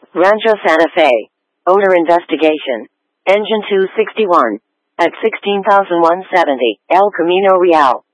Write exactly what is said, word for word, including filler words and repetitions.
Rancho Santa Fe. Odor investigation. Engine two sixty-one. At sixteen thousand one hundred seventy. El Camino Real.